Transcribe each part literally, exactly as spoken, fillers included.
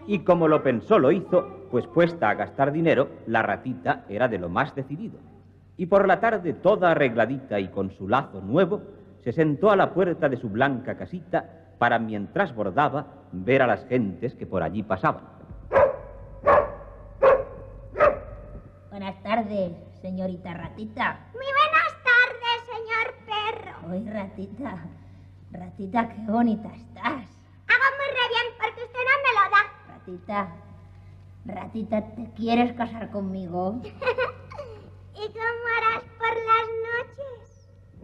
Y como lo pensó, lo hizo, pues puesta a gastar dinero, la ratita era de lo más decidido. Y por la tarde, toda arregladita y con su lazo nuevo, se sentó a la puerta de su blanca casita para, mientras bordaba, ver a las gentes que por allí pasaban. Buenas tardes, señorita ratita. Muy buenas tardes, señor perro. Uy, ratita, ratita, qué bonita estás. Hago muy re bien porque usted no me lo da. Ratita, ratita, ¿te quieres casar conmigo? ¿Y cómo harás por las noches?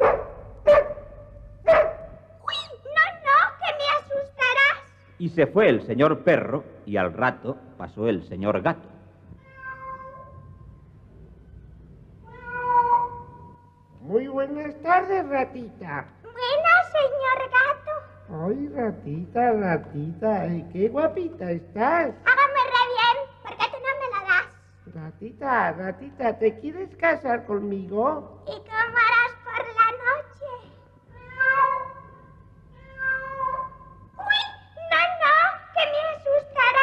¡Uy! No, no, que me asustarás. Y se fue el señor perro y al rato pasó el señor gato. Muy buenas tardes, ratita. Buenas, señor gato. Ay, ratita, ratita, ay, qué guapita estás. Hágame re bien porque tú no me lo das. Ratita, ratita, ¿te quieres casar conmigo? ¿Y cómo